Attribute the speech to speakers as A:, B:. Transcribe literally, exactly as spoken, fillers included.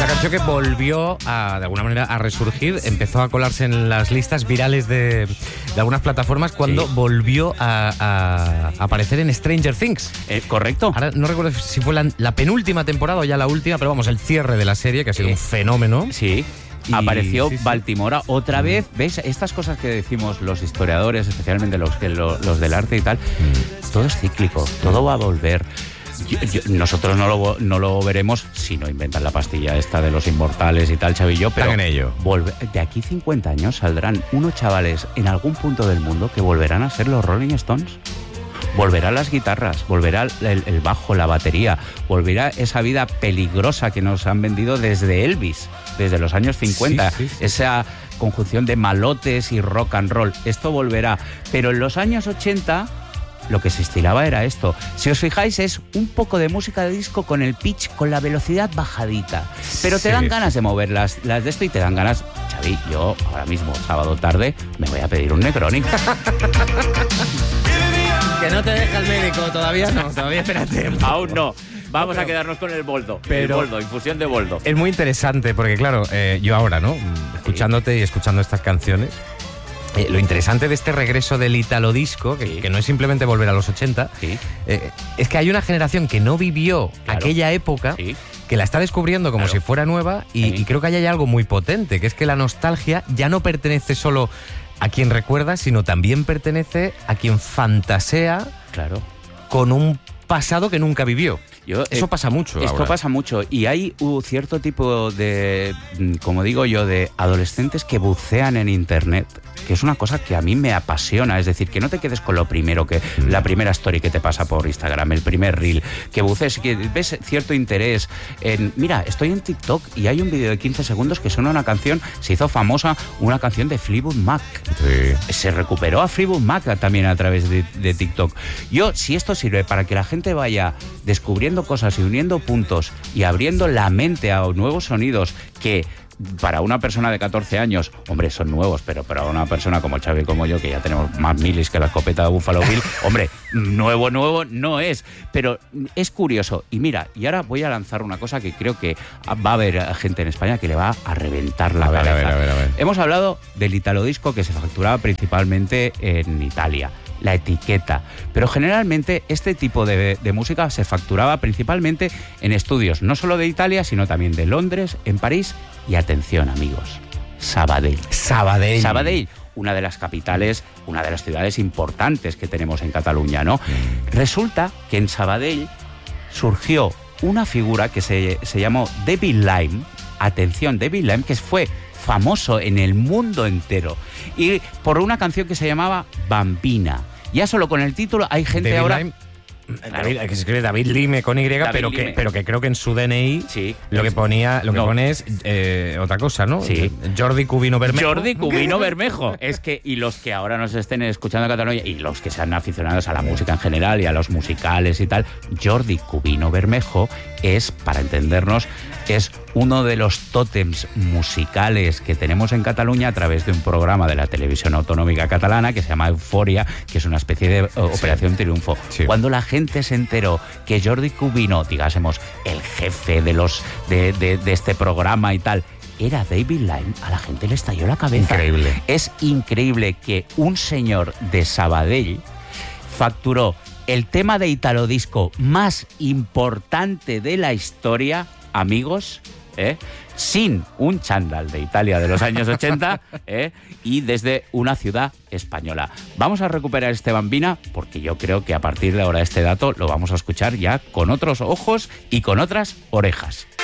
A: una canción que volvió a, de alguna manera, a resurgir, empezó a colarse en las listas virales de, de algunas plataformas cuando sí. volvió a, a, a aparecer en Stranger Things.
B: Eh, ¿Correcto?
A: Ahora no recuerdo si fue la, la penúltima temporada o ya la última, pero vamos, el cierre de la serie, que ha sido eh, un fenómeno.
B: Sí. Y apareció sí, sí. Baltimora otra vez. ¿Ves? Estas cosas que decimos los historiadores, especialmente los, que, los, los del arte y tal, mm. todo es cíclico, todo va a volver. Yo, yo, nosotros no lo, no lo veremos si no inventan la pastilla esta de los inmortales y tal, Chavillo, pero
A: en ello.
B: Volve, de aquí cincuenta años saldrán unos chavales en algún punto del mundo que volverán a ser los Rolling Stones. Volverán las guitarras, volverá el, el bajo, la batería, volverá esa vida peligrosa que nos han vendido desde Elvis, desde los años cincuenta, sí, sí, sí. esa conjunción de malotes y rock and roll. Esto volverá, pero en los años ochenta lo que se estilaba era esto. Si os fijáis, es un poco de música de disco con el pitch, con la velocidad bajadita. Pero te sí. dan ganas de mover las, las de esto y te dan ganas... Xavi, yo ahora mismo, sábado tarde, me voy a pedir un Necronic.
A: Que no te deja el médico, todavía no, todavía espérate.
B: Aún no. Vamos pero, a quedarnos con el boldo. Pero el boldo, infusión de boldo.
A: Es muy interesante porque, claro, eh, yo ahora, ¿no? Escuchándote sí. y escuchando estas canciones... Eh, lo interesante de este regreso del Italo Disco, que, sí. que no es simplemente volver a los ochenta, sí. eh, es que hay una generación que no vivió claro. aquella época, sí. que la está descubriendo como claro. si fuera nueva, y, sí. y creo que ahí hay algo muy potente, que es que la nostalgia ya no pertenece solo a quien recuerda, sino también pertenece a quien fantasea
B: claro.
A: con un pasado que nunca vivió. Yo, Eso eh, pasa mucho
B: Esto
A: ahora.
B: pasa mucho. Y hay un cierto tipo de, como digo yo, de adolescentes que bucean en Internet, que es una cosa que a mí me apasiona. Es decir, que no te quedes con lo primero, que mm. la primera story que te pasa por Instagram, el primer reel, que bucees, que ves cierto interés en... Mira, estoy en TikTok y hay un vídeo de quince segundos que suena una canción, se hizo famosa, una canción de Fleetwood Mac. Sí. Se recuperó a Fleetwood Mac también a través de, de TikTok. Yo, si esto sirve para que la gente vaya descubriendo cosas y uniendo puntos y abriendo la mente a nuevos sonidos que para una persona de catorce años, hombre, son nuevos, pero para una persona como Xavi y como yo, que ya tenemos más milis que la escopeta de Buffalo Bill, hombre, nuevo, nuevo no es, pero es curioso. Y mira, y ahora voy a lanzar una cosa que creo que va a haber gente en España que le va a reventar la
A: a ver,
B: cabeza.
A: A ver, a ver, a ver.
B: Hemos hablado del Italo Disco, que se facturaba principalmente en Italia, la etiqueta, pero generalmente este tipo de, de música se facturaba principalmente en estudios, no solo de Italia, sino también de Londres, en París y, atención amigos, Sabadell.
A: Sabadell.
B: Sabadell, una de las capitales, una de las ciudades importantes que tenemos en Cataluña, ¿no? Mm. Resulta que en Sabadell surgió una figura que se, se llamó David Lime, atención, David Lime, que fue famoso en el mundo entero, y por una canción que se llamaba Bambina. Ya solo con el título hay gente
A: David
B: ahora...
A: Lime. David, que se escribe David Lime con Y, pero que, pero que creo que en su D N I
B: sí,
A: lo que ponía, lo que no. pone es eh, otra cosa, ¿no?
B: Sí.
A: Jordi Cubino Bermejo.
B: Jordi Cubino Bermejo. Es que, y los que ahora nos estén escuchando en Cataluña, y los que sean aficionados a la música en general y a los musicales y tal, Jordi Cubino Bermejo es, para entendernos, es uno de los tótems musicales que tenemos en Cataluña a través de un programa de la televisión autonómica catalana que se llama Euforia, que es una especie de sí. Operación Triunfo. Sí. Cuando la gente se enteró que Jordi Cubino, digásemos, el jefe de los de, de, de este programa y tal, era David Lime, a la gente le estalló la cabeza.
A: Increíble.
B: Es increíble que un señor de Sabadell facturó el tema de Italo Disco más importante de la historia, amigos, ¿eh? sin un chándal de Italia de los años ochenta ¿eh? y desde una ciudad española. Vamos a recuperar este Bambina porque yo creo que a partir de ahora este dato lo vamos a escuchar ya con otros ojos y con otras orejas.